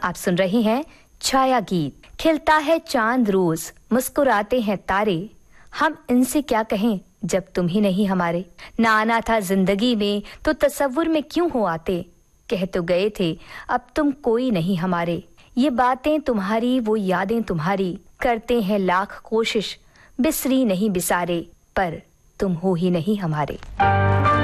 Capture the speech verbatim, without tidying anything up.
आप सुन रहे हैं छाया गीत। खिलता है चांद रोज, मुस्कुराते हैं तारे, हम इनसे क्या कहें जब तुम ही नहीं हमारे। ना आना था जिंदगी में तो तसव्वुर में क्यों हो आते, कह तो गए थे अब तुम कोई नहीं हमारे। ये बातें तुम्हारी वो यादें तुम्हारी, करते हैं लाख कोशिश बिसरी नहीं बिसारे, पर तुम हो ही नहीं हमारे।